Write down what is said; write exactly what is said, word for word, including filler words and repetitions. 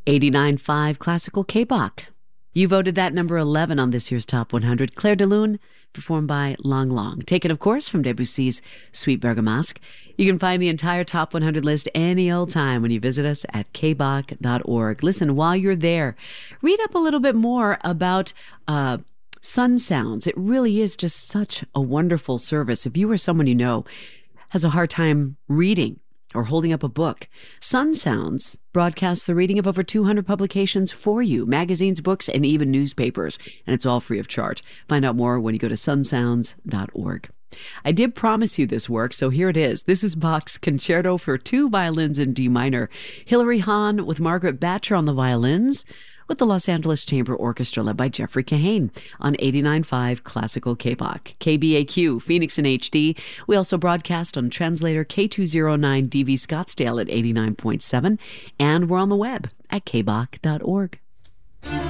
eighty-nine point five Classical K-Bach. You voted that number eleven on this year's Top one hundred. Claire de Lune, performed by Lang Lang. Taken, of course, from Debussy's Suite Bergamasque. You can find the entire Top one hundred list any old time when you visit us at k bach dot org. Listen, while you're there, read up a little bit more about uh, Sun Sounds. It really is just such a wonderful service. If you or someone you know has a hard time reading or holding up a book, Sun Sounds broadcasts the reading of over two hundred publications for you, magazines, books, and even newspapers, and it's all free of charge. Find out more when you go to sun sounds dot org. I did promise you this work, so here it is. This is Bach's Concerto for Two Violins in D Minor. Hilary Hahn with Margaret Batcher on the violins, with the Los Angeles Chamber Orchestra led by Jeffrey Kahane on eighty-nine point five Classical K-Bach. K B A Q, Phoenix in H D. We also broadcast on translator K two oh nine D V Scottsdale at eighty-nine point seven, and we're on the web at k bach dot org.